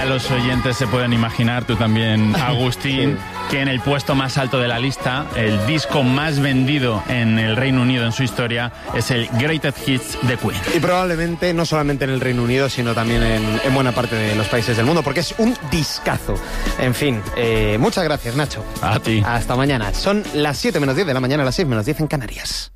Ya los oyentes se pueden imaginar, tú también, Agustín, que en el puesto más alto de la lista, el disco más vendido en el Reino Unido en su historia, es el Greatest Hits de Queen. Y probablemente no solamente en el Reino Unido, sino también en buena parte de los países del mundo, porque es un discazo. En fin, muchas gracias, Nacho. A ti. Hasta mañana. Son las 7 menos 10 de la mañana, las 6 menos 10 en Canarias.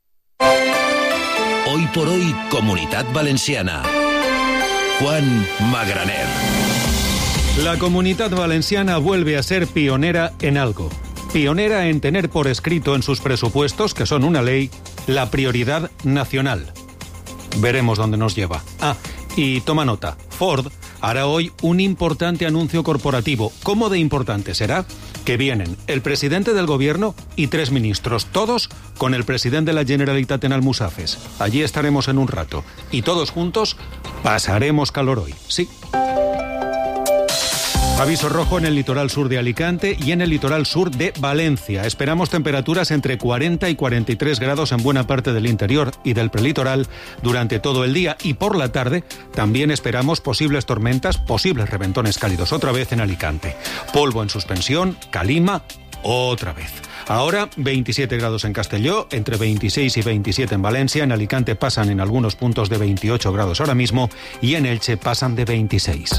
Hoy por hoy, Comunitat Valenciana. Juan Magraner. La Comunitat Valenciana vuelve a ser pionera en algo. Pionera en tener por escrito en sus presupuestos, que son una ley, la prioridad nacional. Veremos dónde nos lleva. Y toma nota, Ford hará hoy un importante anuncio corporativo. ¿Cómo de importante será? Que vienen el presidente del gobierno y 3 ministros, todos con el presidente de la Generalitat en Almusafes. Allí estaremos en un rato. Y todos juntos pasaremos calor hoy, sí. Aviso rojo en el litoral sur de Alicante y en el litoral sur de Valencia. Esperamos temperaturas entre 40 y 43 grados en buena parte del interior y del prelitoral durante todo el día, y por la tarde también esperamos posibles tormentas, posibles reventones cálidos otra vez en Alicante. Polvo en suspensión, calima, otra vez. Ahora 27 grados en Castelló, entre 26 y 27 en Valencia. En Alicante pasan en algunos puntos de 28 grados ahora mismo y en Elche pasan de 26.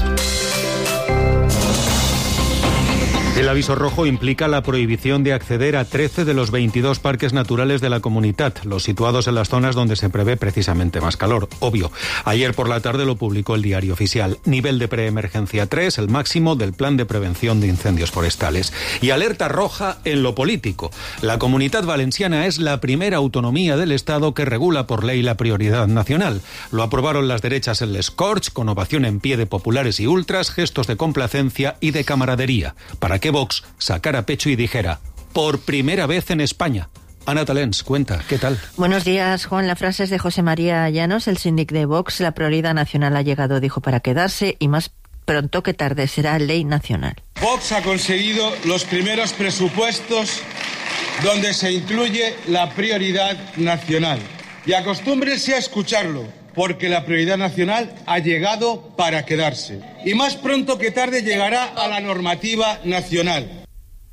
El aviso rojo implica la prohibición de acceder a 13 de los 22 parques naturales de la Comunitat, los situados en las zonas donde se prevé precisamente más calor, obvio. Ayer por la tarde lo publicó el Diario Oficial. Nivel de preemergencia 3, el máximo del Plan de Prevención de Incendios Forestales. Y alerta roja en lo político. La Comunitat Valenciana es la primera autonomía del Estado que regula por ley la prioridad nacional. Lo aprobaron las derechas en Les Corts, con ovación en pie de populares y ultras, gestos de complacencia y de camaradería, para que Vox sacara pecho y dijera: por primera vez en España. Ana Talens, cuenta, ¿qué tal? Buenos días, Juan. La frase es de José María Llanos, el síndic de Vox. La prioridad nacional ha llegado, dijo, para quedarse, y más pronto que tarde será ley nacional. Vox ha conseguido los primeros presupuestos donde se incluye la prioridad nacional. Y acostúmbrense a escucharlo, porque la prioridad nacional ha llegado para quedarse. Y más pronto que tarde llegará a la normativa nacional.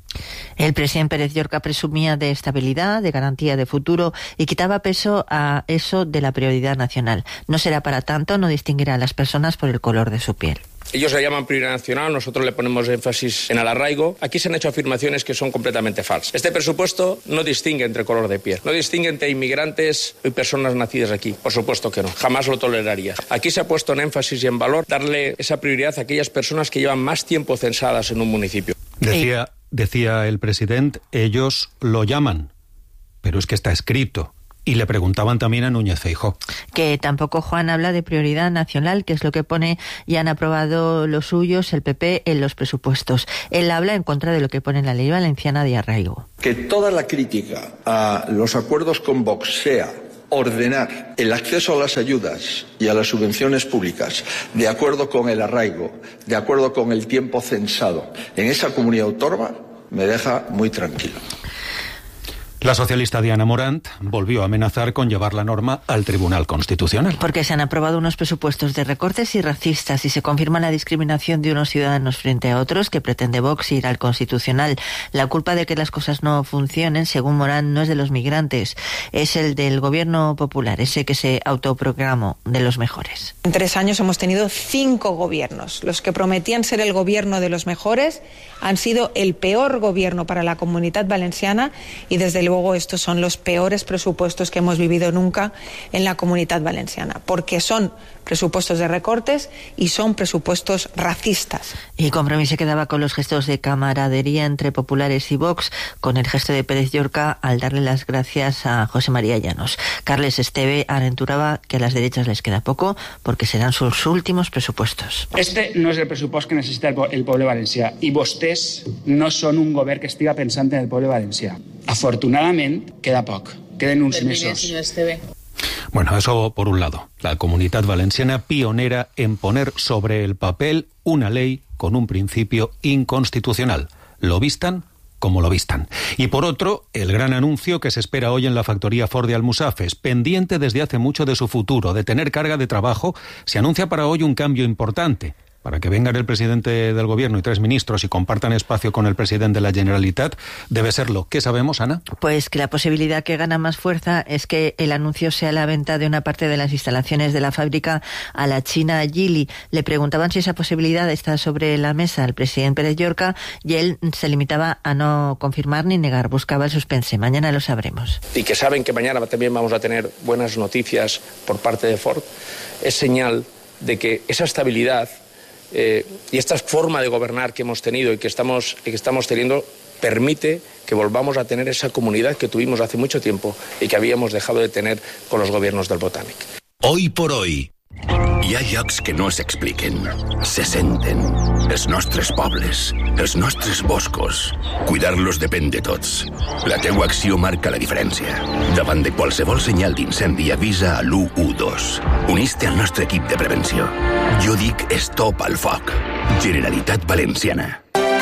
El presidente Pérez Llorca presumía de estabilidad, de garantía de futuro, y quitaba peso a eso de la prioridad nacional. No será para tanto, no distinguirá a las personas por el color de su piel. Ellos le llaman prioridad nacional, nosotros le ponemos énfasis en el arraigo. Aquí se han hecho afirmaciones que son completamente falsas. Este presupuesto no distingue entre color de piel, no distingue entre inmigrantes y personas nacidas aquí. Por supuesto que no, jamás lo toleraría. Aquí se ha puesto en énfasis y en valor darle esa prioridad a aquellas personas que llevan más tiempo censadas en un municipio. Decía el presidente, ellos lo llaman, pero es que está escrito. Y le preguntaban también a Núñez Feijóo. Que tampoco, Juan, habla de prioridad nacional, que es lo que pone, y han aprobado los suyos, el PP, en los presupuestos. Él habla en contra de lo que pone en la ley valenciana de arraigo. Que toda la crítica a los acuerdos con Vox sea ordenar el acceso a las ayudas y a las subvenciones públicas de acuerdo con el arraigo, de acuerdo con el tiempo censado en esa comunidad autónoma, me deja muy tranquilo. La socialista Diana Morant volvió a amenazar con llevar la norma al Tribunal Constitucional. Porque se han aprobado unos presupuestos de recortes y racistas y se confirma la discriminación de unos ciudadanos frente a otros, que pretende Vox ir al Constitucional. La culpa de que las cosas no funcionen, según Morant, no es de los migrantes, es el del gobierno popular, ese que se autoproclamó de los mejores. En 3 años hemos tenido 5 gobiernos. Los que prometían ser el gobierno de los mejores han sido el peor gobierno para la Comunitat Valenciana, y desde luego estos son los peores presupuestos que hemos vivido nunca en la Comunitat Valenciana, porque son presupuestos de recortes y son presupuestos racistas. Y Compromís se quedaba con los gestos de camaradería entre populares y Vox, con el gesto de Pérez Llorca al darle las gracias a José María Llanos. Carles Esteve aventuraba que a las derechas les queda poco, porque serán sus últimos presupuestos. Este no és el pressupost que necessita el poble valencià, i vostès no són un govern que estiga pensant en el poble valencià. Afortunadament, queda poc, queden uns mesos. Bueno, eso por un lado. La Comunitat Valenciana pionera en poner sobre el papel una ley con un principio inconstitucional. Lo vistan como lo vistan. Y por otro, el gran anuncio que se espera hoy en la factoría Ford de Almusafes, pendiente desde hace mucho de su futuro, de tener carga de trabajo, se anuncia para hoy un cambio importante. para que vengan el presidente del gobierno y 3 ministros y compartan espacio con el presidente de la Generalitat, debe serlo. ¿Qué sabemos, Ana? Pues que la posibilidad que gana más fuerza es que el anuncio sea la venta de una parte de las instalaciones de la fábrica a la china Geely. Le preguntaban si esa posibilidad está sobre la mesa al presidente Pérez Llorca y él se limitaba a no confirmar ni negar, buscaba el suspense. Mañana lo sabremos. Y que saben que mañana también vamos a tener buenas noticias por parte de Ford, es señal de que esa estabilidad y esta forma de gobernar que hemos tenido y que estamos teniendo permite que volvamos a tener esa comunidad que tuvimos hace mucho tiempo y que habíamos dejado de tener con los gobiernos del Botànic. Hoy por hoy, hi ha llocs que no s'expliquen, se senten. Els nostres pobles, els nostres boscos. Cuidar-los depèn de tots. La teua acció marca la diferència. Davant de qualsevol senyal d'incendi, avisa a l'112. Unís-te al nostre equip de prevenció. Jo dic stop al foc. Generalitat Valenciana.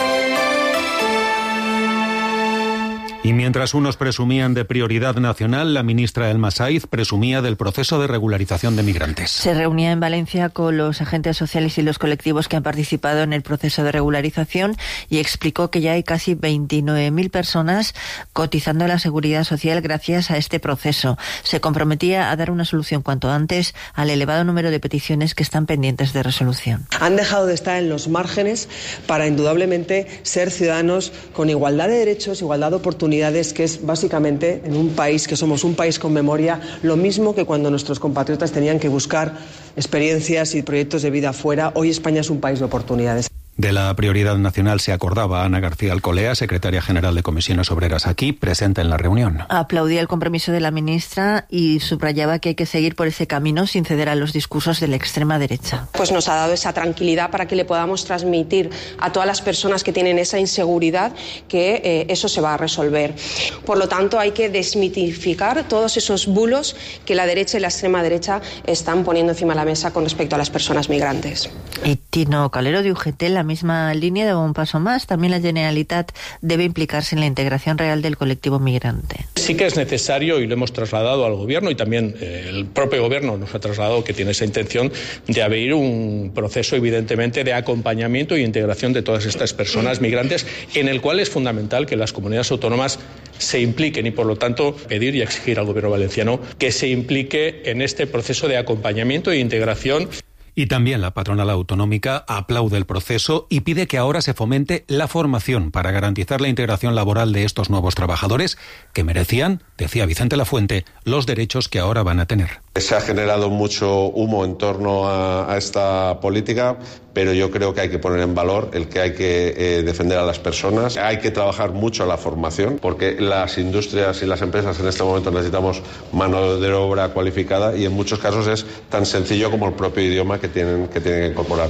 Y mientras unos presumían de prioridad nacional, la ministra Elma Saiz presumía del proceso de regularización de migrantes. Se reunía en Valencia con los agentes sociales y los colectivos que han participado en el proceso de regularización y explicó que ya hay casi 29.000 personas cotizando a la Seguridad Social gracias a este proceso. Se comprometía a dar una solución cuanto antes al elevado número de peticiones que están pendientes de resolución. Han dejado de estar en los márgenes para indudablemente ser ciudadanos con igualdad de derechos, igualdad de oportunidades, que es básicamente en un país que somos un país con memoria, lo mismo que cuando nuestros compatriotas tenían que buscar experiencias y proyectos de vida fuera. Hoy España es un país de oportunidades. De la prioridad nacional se acordaba Ana García Alcolea, secretaria general de Comisiones Obreras, aquí, presente en la reunión. Aplaudía el compromiso de la ministra y subrayaba que hay que seguir por ese camino sin ceder a los discursos de la extrema derecha. Pues nos ha dado esa tranquilidad para que le podamos transmitir a todas las personas que tienen esa inseguridad que eso se va a resolver. Por lo tanto, hay que desmitificar todos esos bulos que la derecha y la extrema derecha están poniendo encima de la mesa con respecto a las personas migrantes. Y Tino Calero de UGT, la misma línea, daba un paso más. También la Generalitat debe implicarse en la integración real del colectivo migrante. Sí que es necesario, y lo hemos trasladado al Gobierno, y también el propio Gobierno nos ha trasladado que tiene esa intención de abrir un proceso, evidentemente, de acompañamiento e integración de todas estas personas migrantes, en el cual es fundamental que las comunidades autónomas se impliquen y, por lo tanto, pedir y exigir al Gobierno valenciano que se implique en este proceso de acompañamiento e integración. Y también la patronal autonómica aplaude el proceso y pide que ahora se fomente la formación para garantizar la integración laboral de estos nuevos trabajadores que merecían, decía Vicente Lafuente, los derechos que ahora van a tener. Se ha generado mucho humo en torno a esta política, pero yo creo que hay que poner en valor el que hay que defender a las personas. Hay que trabajar mucho la formación, porque las industrias y las empresas en este momento necesitamos mano de obra cualificada y en muchos casos es tan sencillo como el propio idioma que tienen que incorporar.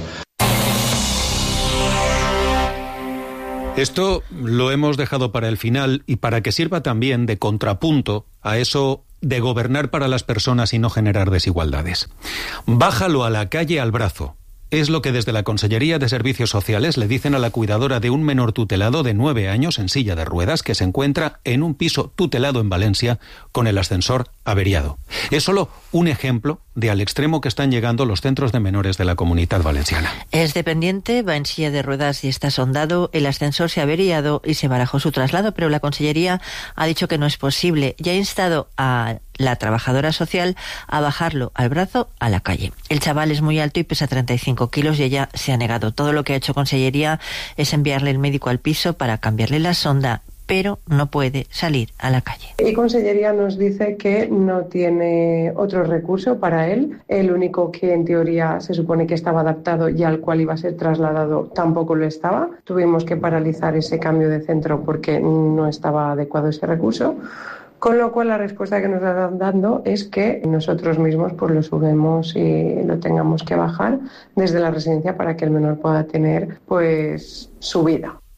Esto lo hemos dejado para el final y para que sirva también de contrapunto a eso de gobernar para las personas y no generar desigualdades. Bájalo a la calle al brazo. Es lo que desde la Consellería de Servicios Sociales le dicen a la cuidadora de un menor tutelado de 9 años en silla de ruedas que se encuentra en un piso tutelado en Valencia con el ascensor averiado. Es solo un ejemplo de al extremo que están llegando los centros de menores de la Comunitat Valenciana. Es dependiente, va en silla de ruedas y está sondado, el ascensor se ha averiado y se barajó su traslado, pero la Consellería ha dicho que no es posible y ha instado a la trabajadora social a bajarlo al brazo a la calle. El chaval es muy alto y pesa 35 kilos y ella se ha negado. Todo lo que ha hecho Consellería es enviarle el médico al piso para cambiarle la sonda, pero no puede salir a la calle. Y Consellería nos dice que no tiene otro recurso para él. El único que en teoría se supone que estaba adaptado y al cual iba a ser trasladado tampoco lo estaba. Tuvimos que paralizar ese cambio de centro porque no estaba adecuado ese recurso. Con lo cual la respuesta que nos están dando es que nosotros mismos pues lo subimos y lo tengamos que bajar desde la residencia para que el menor pueda tener pues su vida.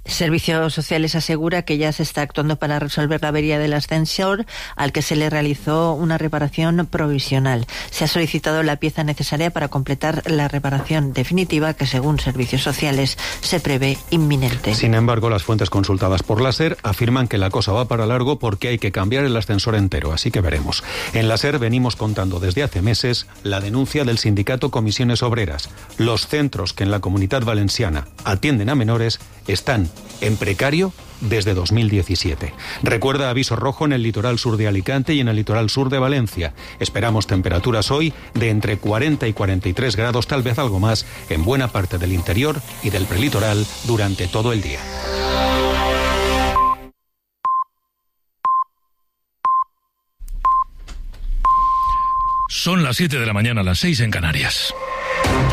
Servicios Sociales asegura que ya se está actuando para resolver la avería del ascensor, al que se le realizó una reparación provisional. Se ha solicitado la pieza necesaria para completar la reparación definitiva, que según Servicios Sociales se prevé inminente. Sin embargo, las fuentes consultadas por la SER afirman que la cosa va para largo porque hay que cambiar el ascensor entero, así que veremos. En la SER venimos contando desde hace meses la denuncia del sindicato Comisiones Obreras. Los centros que en la Comunitat Valenciana atienden a menores están en precario desde 2017. Recuerda aviso rojo en el litoral sur de Alicante y en el litoral sur de Valencia. Esperamos temperaturas hoy de entre 40 y 43 grados, tal vez algo más, en buena parte del interior y del prelitoral durante todo el día. Son las 7 de la mañana, las 6 en Canarias.